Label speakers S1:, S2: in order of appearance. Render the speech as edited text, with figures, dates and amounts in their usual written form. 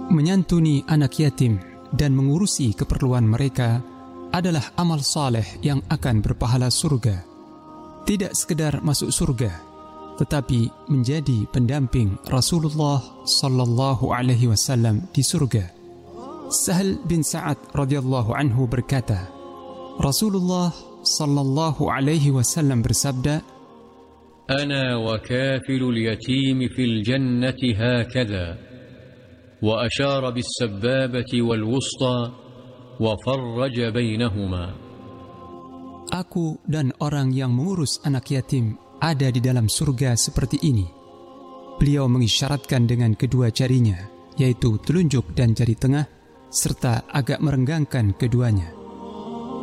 S1: Menyantuni anak yatim dan mengurusi keperluan mereka adalah amal saleh yang akan berpahala surga. Tidak sekedar masuk surga, tetapi menjadi pendamping Rasulullah sallallahu alaihi wasallam di surga. Sahal bin Sa'ad radhiyallahu anhu berkata, Rasulullah sallallahu alaihi wasallam bersabda,
S2: "Ana wa kafilul yatim fil jannati hakadha." Wa asyara bis sabbabati wal wusta wa farraja bainahuma.
S1: Aku dan orang yang mengurus anak yatim ada di dalam surga seperti ini. Beliau mengisyaratkan dengan kedua jarinya, yaitu telunjuk dan jari tengah, serta agak merenggangkan keduanya.